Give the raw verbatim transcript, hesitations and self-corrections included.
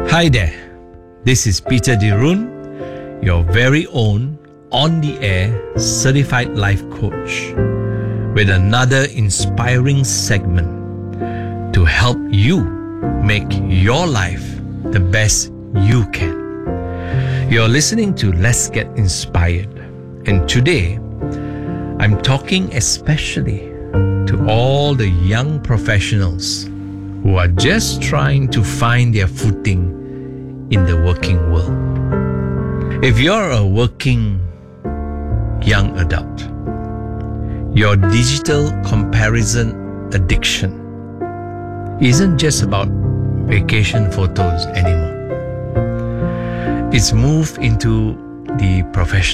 Hi there, this is Peter Dirun, your very own on-the-air certified life coach, with another inspiring segment to help you make your life the best you can. You're listening to Let's Get Inspired, and today I'm talking especially to all the young professionals who are just trying to find their footing in the working world. If you're a working young adult, your digital comparison addiction isn't just about vacation photos anymore. It's moved into the professional